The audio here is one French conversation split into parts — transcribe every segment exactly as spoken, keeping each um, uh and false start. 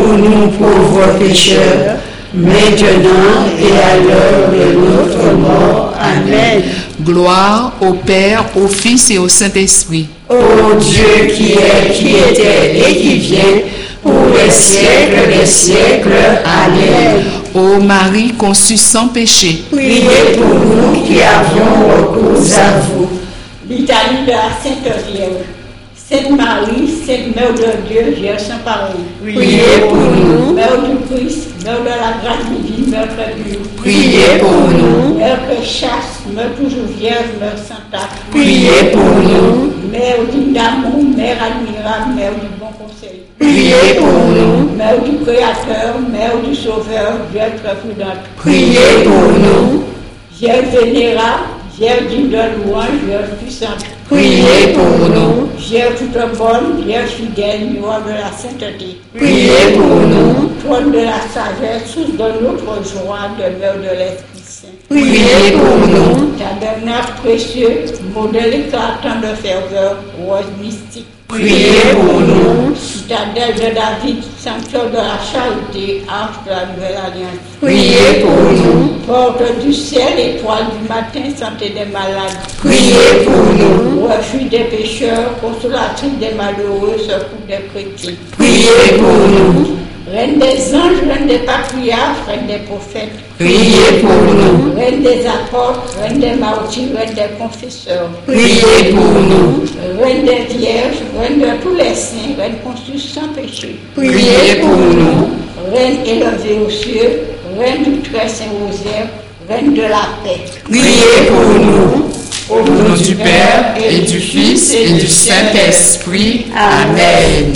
nous pauvres pécheurs, maintenant et à l'heure de notre mort. Amen. Gloire au Père, au Fils et au Saint-Esprit. Ô Dieu qui est, qui était et qui vient, pour les siècles des siècles. Amen. Ô Marie conçue sans péché, priez pour nous qui avons recours à vous. Litanie de la Sainte Vierge. Sainte Marie, Sainte Mère de Dieu, Vierge sans pareil. Priez pour nous. Mère du Christ, Mère de la grâce divine, Mère très pure. Priez pour nous. Mère que chasse, Mère toujours vierge, Mère sans tache. Priez pour nous. Mère digne d'amour, Mère admirable, Mère du bon conseil. Priez pour nous. Mère du Créateur, Mère du Sauveur, Vierge très prudente. Priez pour nous. Vierge vénérable, Vierge digne de louange, Vierge puissante. Priez pour nous. Vierge toute bonne, Vierge fidèle, miroir de la sainteté. Priez pour nous. Trône de la sagesse, source de notre joie, demeure de l'Esprit Saint. Priez pour nous. Tabernacle précieux, modèle éclatant de ferveur, rose mystique. Priez pour nous. Citadelle de David, sanctuaire de la charité, arche de la nouvelle alliance. Priez pour nous. Porte du ciel, étoile du matin, santé des malades. Priez pour nous. Refuge des pécheurs, consolatrice des malheureux, secours des chrétiens. Priez pour nous. Reine des anges, reine des patriarches, reine des prophètes. Priez pour nous. Reine des apôtres, reine des martyrs, reine des confesseurs. Priez pour nous. Reine des vierges, reine de tous les saints, reine conçue sans péché. Priez pour nous. Reine élevée aux cieux, reine du très saint rosaire, reine de la paix. Priez pour nous. au nom du Père et du Fils et du Saint-Esprit. Amen.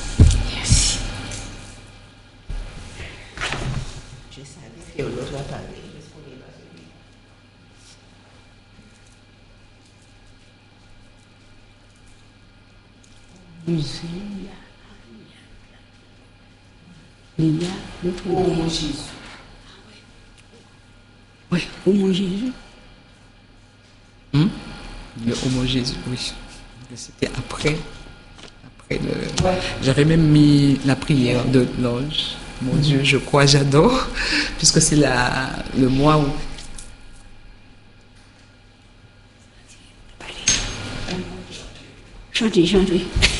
Au mon Jésus. Oui, au mon Jésus. Hum? Le au mon Jésus, oui. C'était après. Après le. Ouais. J'avais même mis la prière de l'ange. Mon mmh. Dieu, je crois, j'adore. Puisque c'est la, le mois où. Chantez, chantez.